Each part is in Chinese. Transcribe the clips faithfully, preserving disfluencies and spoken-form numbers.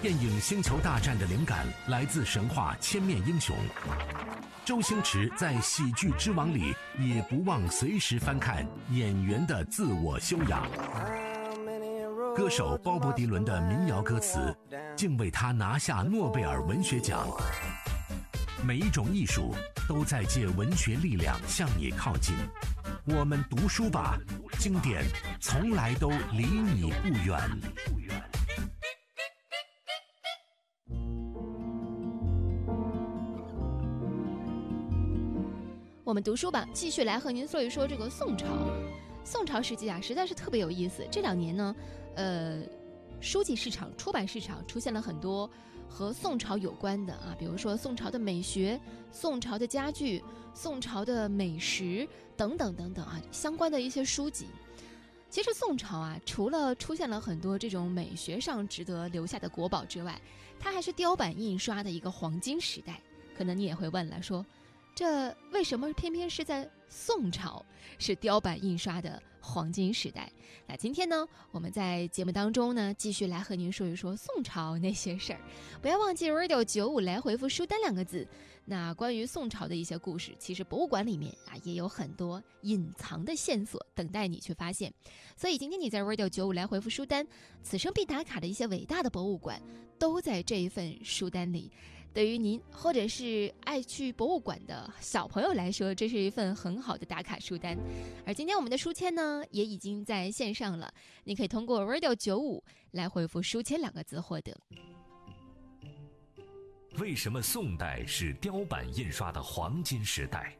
电影《星球大战》的灵感来自神话千面英雄。周星驰在《喜剧之王》里也不忘随时翻看演员的自我修养。歌手鲍勃迪伦的民谣歌词竟为他拿下诺贝尔文学奖。每一种艺术都在借文学力量向你靠近。我们读书吧，经典从来都离你不远。 我们读书吧，继续来和您说一说这个宋朝。宋朝时期啊，实在是特别有意思。这两年呢，呃，书籍市场、出版市场出现了很多和宋朝有关的啊，比如说宋朝的美学、宋朝的家具、宋朝的美食等等等等啊，相关的一些书籍。其实宋朝啊，除了出现了很多这种美学上值得留下的国宝之外，它还是雕版印刷的一个黄金时代。可能你也会问了，说这为什么偏偏是在宋朝是雕版印刷的黄金时代？那今天呢，我们在节目当中呢，继续来和您说一说宋朝那些事儿。不要忘记 radio 九五来回复书单两个字。那关于宋朝的一些故事，其实博物馆里面啊也有很多隐藏的线索等待你去发现。所以今天你在 radio 九五来回复书单，此生必打卡的一些伟大的博物馆都在这一份书单里。对于您或者是爱去博物馆的小朋友来说，这是一份很好的打卡书单。而今天我们的书签呢，也已经在线上了，你可以通过 radio 九五来回复书签两个字获得。 为什么宋代是雕版印刷的黄金时代？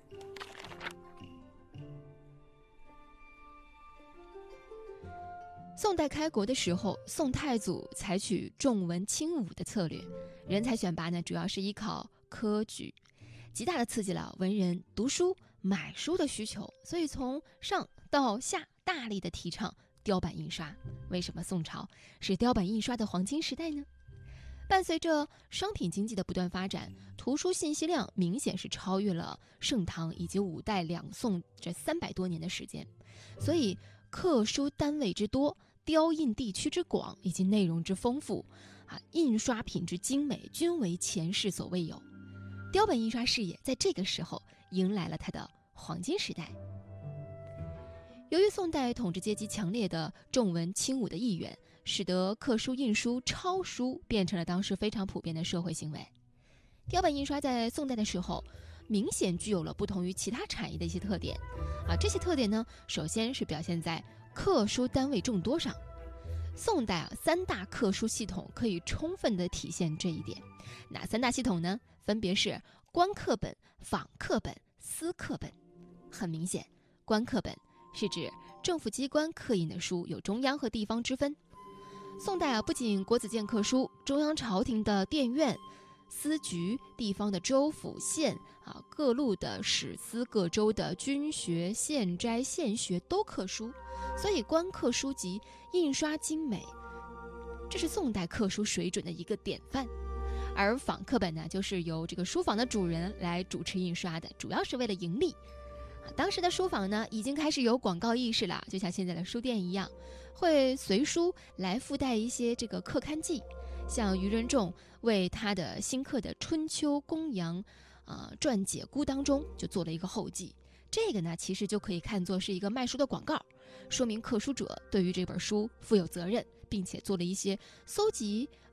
宋代开国的时候，宋太祖采取重文轻武的策略，人才选拔呢主要是依靠科举，极大的刺激了文人读书买书的需求，所以从上到下大力的提倡雕版印刷。为什么宋朝是雕版印刷的黄金时代呢？伴随着商品经济的不断发展，图书信息量明显是超越了盛唐以及五代两宋这三百多年的时间，所以刻书单位之多，雕印地区之广，以及内容之丰富啊，印刷品质精美，均为前世所未有。雕版印刷事业在这个时候迎来了它的黄金时代。由于宋代统治阶级强烈的重文轻武的意愿，使得刻书印书抄书变成了当时非常普遍的社会行为。雕版印刷在宋代的时候明显具有了不同于其他产业的一些特点啊，这些特点呢，首先是表现在刻书单位众多上。宋代啊，三大刻书系统可以充分的体现这一点。哪三大系统呢？分别是官刻本、坊刻本、私刻本。很明显，官刻本是指政府机关刻印的书，有中央和地方之分。宋代啊，不仅国子监刻书，中央朝廷的殿院、司局、地方的州府县啊，各路的史司、各州的军学、县斋、县学都刻书，所以官刻书籍印刷精美，这是宋代刻书水准的一个典范。而坊刻本呢，就是由这个书坊的主人来主持印刷的，主要是为了盈利。当时的书坊呢，已经开始有广告意识了，就像现在的书店一样，会随书来附带一些这个刻刊记。像余仁仲为他的新刻的《春秋公羊》啊、呃、传解估当中就做了一个后记。这个呢，其实就可以看作是一个卖书的广告，说明刻书者对于这本书负有责任，并且做了一些搜集